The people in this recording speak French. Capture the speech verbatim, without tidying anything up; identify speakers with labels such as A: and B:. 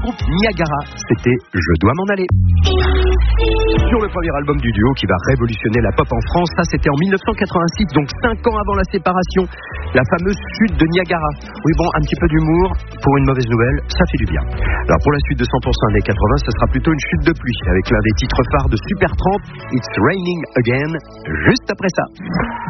A: groupe Niagara, c'était Je dois m'en aller. Sur le premier album du duo qui va révolutionner la pop en France, ça c'était en mille neuf cent quatre-vingt-six, donc cinq ans avant la séparation, la fameuse chute de Niagara. Oui bon, un petit peu d'humour pour une mauvaise nouvelle, ça fait du bien. Alors pour la suite de cent pour cent années quatre-vingts, ce sera plutôt une chute de pluie avec l'un des titres phares de Super trente, It's Raining Again, juste après ça.